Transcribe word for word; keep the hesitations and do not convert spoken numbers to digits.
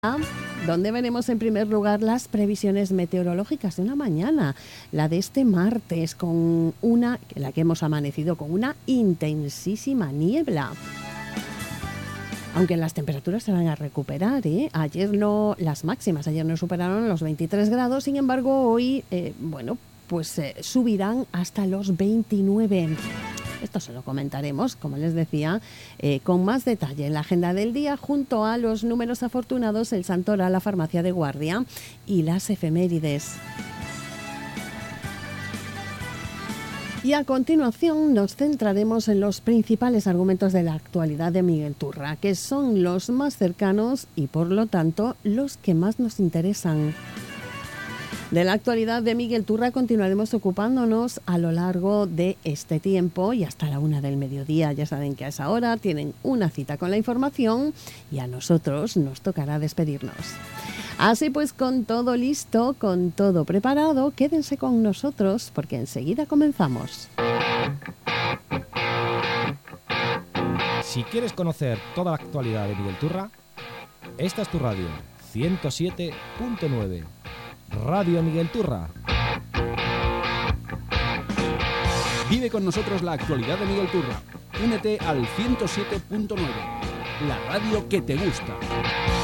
Donde veremos en primer lugar las previsiones meteorológicas de una mañana, la de este martes, con una, la que hemos amanecido con una intensísima niebla. Aunque las temperaturas se van a recuperar, ¿eh? Ayer no, las máximas ayer no superaron los veintitrés grados, sin embargo hoy, eh, bueno, pues eh, subirán hasta los veintinueve. Esto se lo comentaremos, como les decía, eh, con más detalle en la agenda del día, junto a los números afortunados, el santoral, la farmacia de guardia y las efemérides. Y a continuación nos centraremos en los principales argumentos de la actualidad de Miguel Turra, que son los más cercanos y, por lo tanto, los que más nos interesan. De la actualidad de Miguel Turra continuaremos ocupándonos a lo largo de este tiempo y hasta la una del mediodía. Ya saben que a esa hora tienen una cita con la información y a nosotros nos tocará despedirnos. Así pues, con todo listo, con todo preparado, quédense con nosotros porque enseguida comenzamos. Si quieres conocer toda la actualidad de Miguel Turra, esta es tu radio, ciento siete punto nueve. Radio Miguel Turra. Vive con nosotros la actualidad de Miguel Turra. Únete al ciento siete punto nueve, la radio que te gusta.